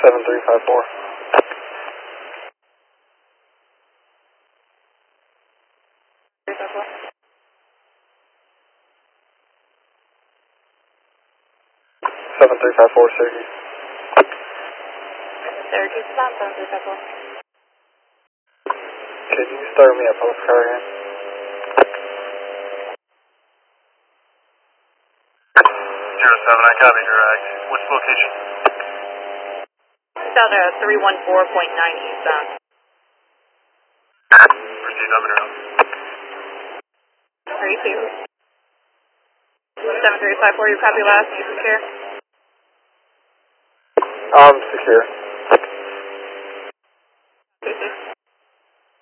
7354. Seven three five four Syracuse. Syracuse is on 7354. Could you start me at postcard again? 07, I copy, drag. Which location? It's out at 314.9 eastbound. Proceed, I'm in her house. 32. 7354, you copy last, you secure? Secure.